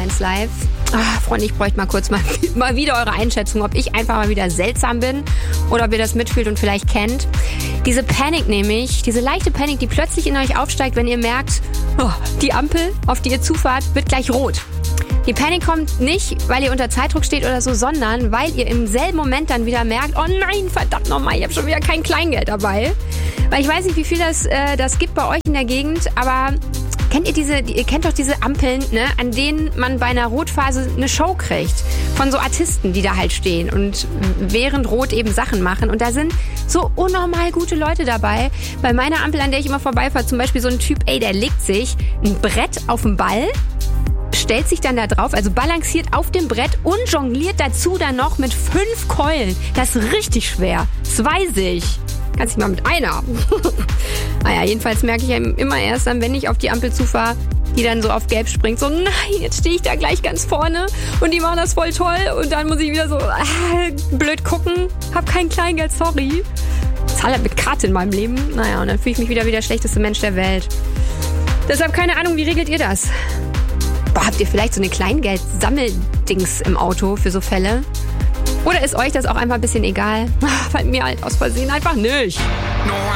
1 Live. Freunde, ich bräuchte mal wieder eure Einschätzung, ob ich einfach mal wieder seltsam bin oder ob ihr das mitfühlt und vielleicht kennt. Diese Panik nämlich, diese leichte Panik, die plötzlich in euch aufsteigt, wenn ihr merkt, die Ampel, auf die ihr zufahrt, wird gleich rot. Die Panik kommt nicht, weil ihr unter Zeitdruck steht oder so, sondern weil ihr im selben Moment dann wieder merkt, oh nein, verdammt nochmal, ich habe schon wieder kein Kleingeld dabei. Weil ich weiß nicht, wie viel das gibt bei euch in der Gegend, aber ihr kennt doch diese Ampeln, ne, an denen man bei einer Rotphase eine Show kriegt. Von so Artisten, die da halt stehen und während Rot eben Sachen machen. Und da sind so unnormal gute Leute dabei. Bei meiner Ampel, an der ich immer vorbeifahre, zum Beispiel so ein Typ, der legt sich ein Brett auf den Ball, stellt sich dann da drauf, also balanciert auf dem Brett und jongliert dazu dann noch mit 5 Keulen. Das ist richtig schwer. Das weiß ich. Kannst nicht mal mit einer. Naja, jedenfalls merke ich ja immer erst dann, wenn ich auf die Ampel zufahre, die dann so auf Gelb springt, so nein, jetzt stehe ich da gleich ganz vorne und die machen das voll toll und dann muss ich wieder so blöd gucken, hab kein Kleingeld, sorry. Zahle halt mit Karte in meinem Leben. Naja, und dann fühle ich mich wieder wie der schlechteste Mensch der Welt. Deshalb keine Ahnung, wie regelt ihr das? Habt ihr vielleicht so eine Kleingeld-Sammeldings im Auto für so Fälle? Oder ist euch das auch einfach ein bisschen egal? Bei mir halt aus Versehen einfach nicht.